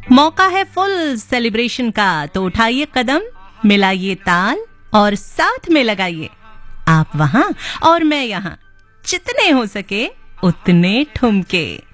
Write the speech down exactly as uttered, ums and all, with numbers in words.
मौका है full celebration का, तो उठाइए कदम, मिलाइए ताल और साथ में लगाइए आप वहां और मैं यहां, जितने हो सके उतने ठुमके।